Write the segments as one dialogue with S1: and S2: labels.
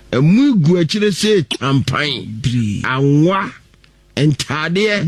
S1: emu gu akire se champagne anwa entade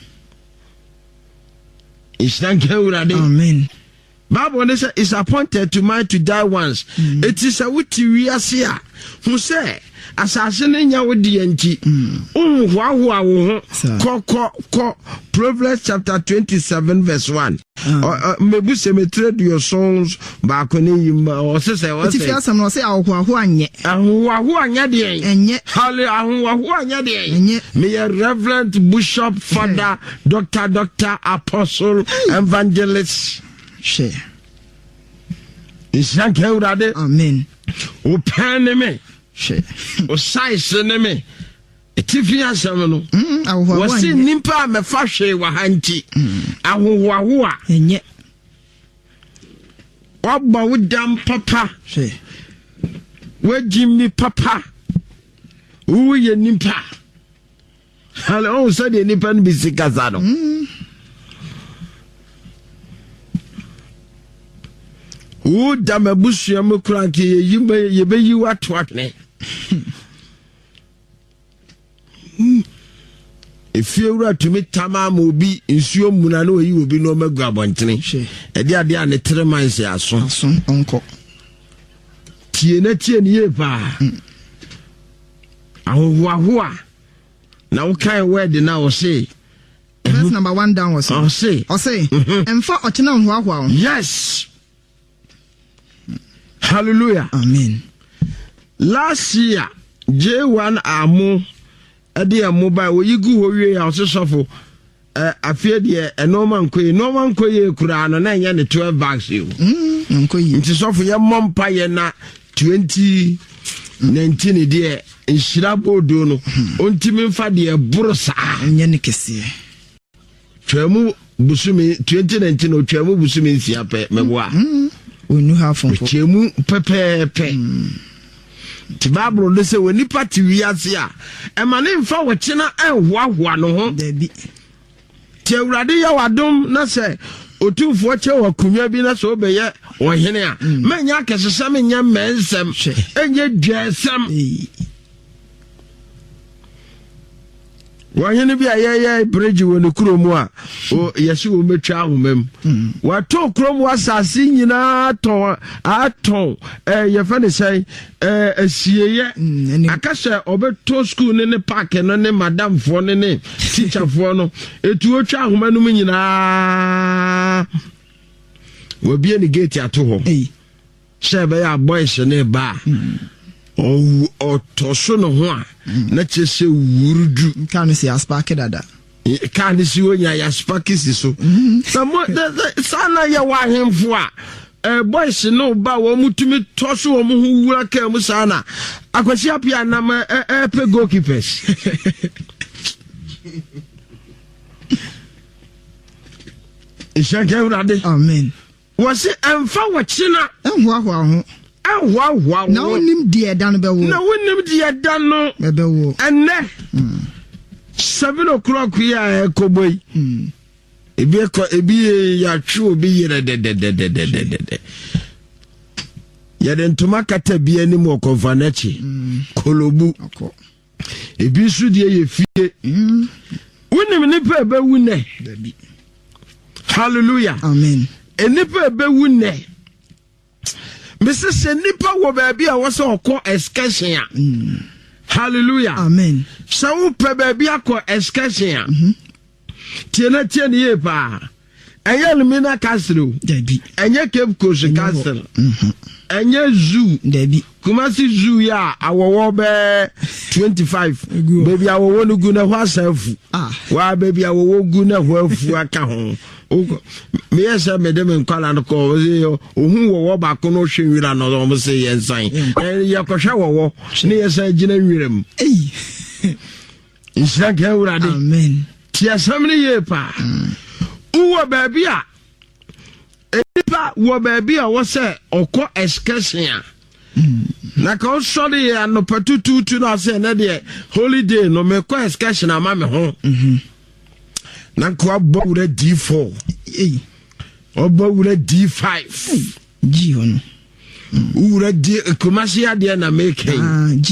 S2: Amen.
S1: Bible says is appointed to man to die once. It is a wuti wiase who say asase ne nya wodi anti unhwaho awo ho Proverbs chapter 27 verse 1. Mebu se metre your songs ba ko ne yimba o se
S2: Ti fi asam no se ahwaho anye
S1: de enye hale ahwaho anye de enye me Reverend Bishop Father Dr. Apostle Evangelist
S2: share
S1: Ishan Keurade.
S2: Amen.
S1: O pen me
S2: share
S1: o size ne me etifi asem no
S2: ahwaho
S1: anye wasi nimpa me fa hwe wa hanti ahwaho a
S2: enye
S1: waba wudam papa
S2: share
S1: wajimi papa uye nimpa hello so de nimpa no bisika za no o dama busua me kranke ye be yi wato akne efie wura tumi tamama obi nsuo muna na oyi obi no magu abontene e de ade a ne treman se aso
S2: onko
S1: tie ne ye pa ahoa na wo kan word na wo say
S2: verse number 1 down was
S1: o say
S2: emfa ochena hoahoa
S1: yes. Hallelujah.
S2: Amen.
S1: Last year, J1 Amu Edi Mobile we yigu howie ya ososofo afie de normal koye kura no na nya ne 12 bags yo.
S2: Nkoyi.
S1: Nti sofo ye mompa ye na 2019 de nhira bodo no ontimi mfa de burusa
S2: nya ne kese.
S1: Twemu busumi 2019 o twemu busumi nsia pe meboa.
S2: Onu hafo
S1: twemu pepepe. Ti Bible no say when nipa ti wiase a e ma ne mfa wochena enhoahoa no ho
S2: dabi
S1: ti awurade ya wadom na say otufo che wakunwa bi na so obeye ohene a manya kesesa menya mensem enye dwesem wahene bi ayeye bridge woni kromu a o yesi wo metwa ahomam wato kromu asase nyina aton ye fa ne sai asieye akase obeto school ne park no ne madam fo ne teacher fo no etu otwa ahomanum nyina wobie ne gate ato ho shebe ya boys ne ba o toso no ho a na chese wurudu
S2: kan si aspake dada
S1: kan si onya ya spake si so samo sana ya wa hemfo a boys no ba wo mutumi toso wo mu wura ka mu sana akwasi apia na ma pe goalkeepers Ishake urade
S2: amen
S1: wasi emfa wachina
S2: enhoahoa ho
S1: wow.
S2: Na wonim die dan be wo.
S1: Na wonim die dan no
S2: be wo.
S1: Enne. 7 o'clock ya ekoboi. Ebi ya twu obi yere de. Ya den tuma kata bi anim okonfanachi. Kolobu. Ebi su die ye fie. Wonim nipa be wune. Hallelujah.
S2: Amen.
S1: Enipa be wune. Mrs. Nipa wo baby a was oko excursion. Hallelujah.
S2: Amen.
S1: So pe baby akọ excursion. Tiene ye pa. Enye Lumina Castle.
S2: Debi.
S1: Enye Cape Coast Castle. Enye zoo.
S2: Debi.
S1: Kumasi zoo ya awowo be 25. Baby awowo no gu na ho asafu. Wa baby awowo gu na ho afu aka ho. Me yesa me dem nkwala no ko ohun wo ba ko no hwewira no o mo se yensan ya ko hwa wo ne yesa gina wiram insha ga urade
S2: amen
S1: ti asamne ye pa uwo baby a enipa wo baby a wo se okọ excursion na ka sori ya no patutu na se na de holiday no me ko excursion ama me ho Nanko abawura D4. Abawura D5.
S2: G1.
S1: Ura D Kumasi ade na make.